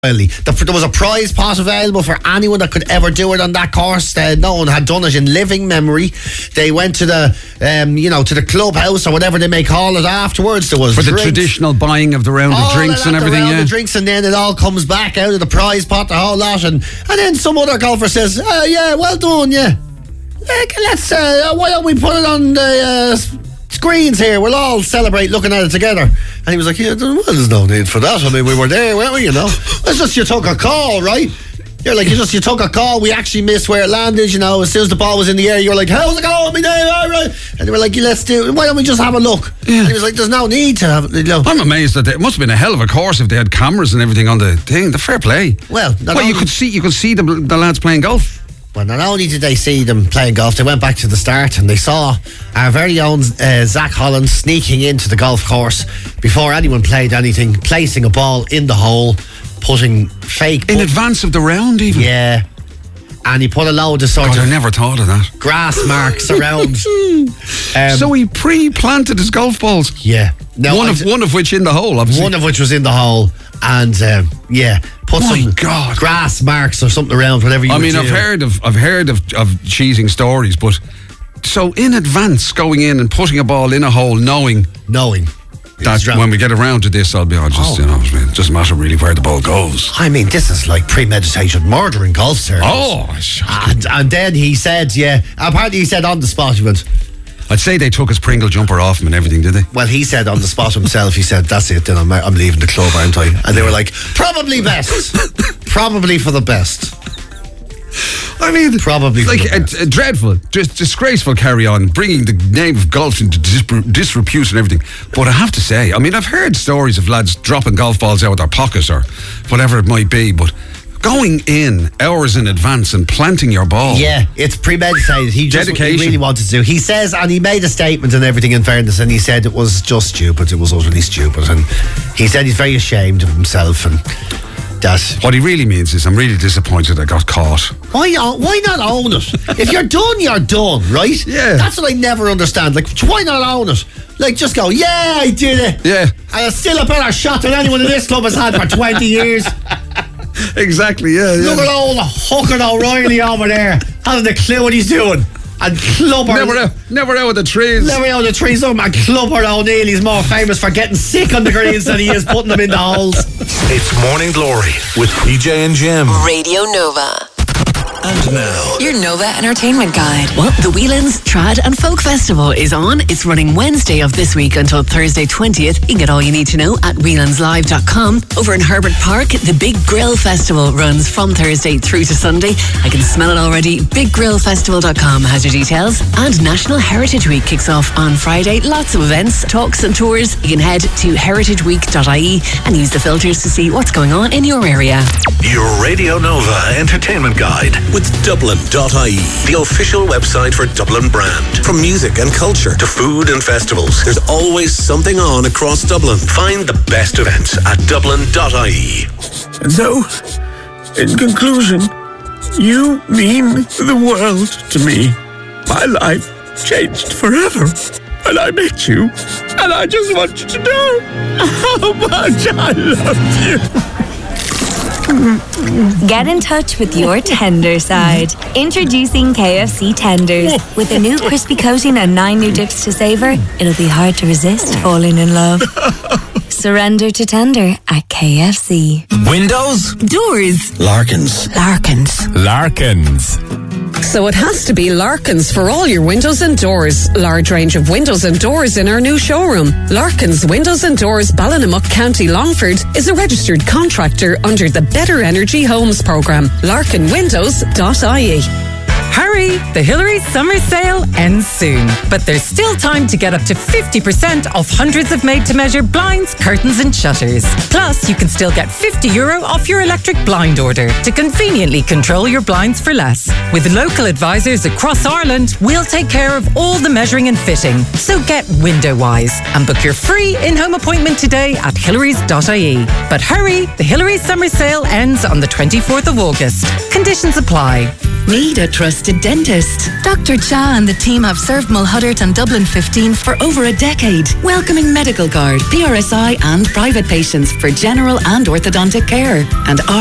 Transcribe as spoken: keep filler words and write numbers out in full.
There was a prize pot available for anyone that could ever do it on that course. Uh, no one had done it in living memory. They went to the, um, you know, to the clubhouse or whatever they may call it afterwards. There was for the drinks. traditional buying of the round of drinks and everything. The round yeah, of drinks, and then it all comes back out of the prize pot, the whole lot, and and then some other golfer says, uh, "Yeah, well done, yeah. Let's uh, why don't we put it on the." Uh, screens here, we'll all celebrate looking at it together. And he was like, yeah, well, there's no need for that. I mean, we were there, weren't we, you know? It's just you took a call, right? You're like, you just you took a call, we actually missed where it landed, you know, as soon as the ball was in the air, you were like, how's it going? Me there, all right. And they were like, let's do it. Why don't we just have a look? Yeah. And he was like, there's no need to have it. You know. I'm amazed that they, it must have been a hell of a course if they had cameras and everything on the thing. The fair play. Well, well you could see you could see the, the lads playing golf. Well, not only did they see them playing golf, they went back to the start and they saw our very own uh, Zach Holland sneaking into the golf course before anyone played anything, placing a ball in the hole, putting fake... In advance of the round, even? Yeah. And he put a load of sort God, of... I never thought of that. ...grass marks around. um, so he pre-planted his golf balls? Yeah. Now, one, of, one of which in the hole, obviously. One of which was in the hole. And, um, yeah... Put My some God. grass marks or something around, whatever you I mean, I've do. heard of I've heard of, of cheating stories, but so in advance going in and putting a ball in a hole, knowing knowing that when we get around to this, I'll be on just oh. you know, it doesn't matter really where the ball goes. I mean, this is like premeditated murder in golf terms. Oh, and, and then he said, yeah, apparently he said on the spot, he went, I'd say they took his Pringle jumper off him and everything, did they? Well, he said on the spot himself, he said, that's it, then I'm, I'm leaving the club, aren't I? And they were like, probably best. Probably for the best. I mean, probably like for the best. A, a dreadful, just disgraceful carry on, bringing the name of golf into dis- disrepute and everything. But I have to say, I mean, I've heard stories of lads dropping golf balls out of their pockets or whatever it might be, but going in hours in advance and planting your ball. Yeah, it's premeditated. He just Dedication. He really wanted to do. He says, and he made a statement and everything in fairness, and he said it was just stupid. It was utterly stupid. And he said he's very ashamed of himself and that. What he really means is, I'm really disappointed I got caught. Why, why not own it? If you're done, you're done, right? Yeah. That's what I never understand. Like, why not own it? Like, just go, yeah, I did it. Yeah. And it's still a better shot than anyone in this club has had for twenty years. Exactly, yeah, yeah. Look at old Hooker O'Reilly over there. Hasn't a clue what he's doing. And Clubber... Never out, never out of the trees. Never out of the trees. Oh, and Clubber O'Neill, he's more famous for getting sick on the greens than he is putting them in the holes. It's Morning Glory with P J and Jim. Radio Nova. And now, your Nova Entertainment Guide. Well, the Whelan's Trad and Folk Festival is on. It's running Wednesday of this week until Thursday twentieth. You can get all you need to know at whelan's live dot com. Over in Herbert Park, the Big Grill Festival runs from Thursday through to Sunday. I can smell it already. big grill festival dot com has your details. And National Heritage Week kicks off on Friday. Lots of events, talks and tours. You can head to heritage week dot I E and use the filters to see what's going on in your area. Your Radio Nova Entertainment Guide with Dublin dot I E, the official website for Dublin brand. From music and culture to food and festivals, there's always something on across Dublin. Find the best events at Dublin dot I E. And so, in conclusion, you mean the world to me. My life changed forever when I met you, and I just want you to know how much I love you. Get in touch with your tender side. Introducing K F C Tenders. With a new crispy coating and nine new dips to savor, it'll be hard to resist falling in love. Surrender to tender at K F C. Windows? Doors. Larkins. Larkins. Larkins. So it has to be Larkins for all your windows and doors. Large range of windows and doors in our new showroom. Larkins Windows and Doors, Ballinamuck, County Longford, is a registered contractor under the Better Energy Homes programme. larkin windows dot I E. Hurry! The Hillary's summer sale ends soon. But there's still time to get up to fifty percent off hundreds of made-to-measure blinds, curtains and shutters. Plus, you can still get fifty euro off your electric blind order to conveniently control your blinds for less. With local advisors across Ireland, we'll take care of all the measuring and fitting. So get window-wise and book your free in-home appointment today at hillary's dot I E. But hurry! The Hillary's summer sale ends on the twenty-fourth of August. Conditions apply. Need a trusted dentist? Doctor Cha and the team have served Mulhuddart and Dublin fifteen for over a decade, welcoming Medical Guard, P R S I and private patients for general and orthodontic care. And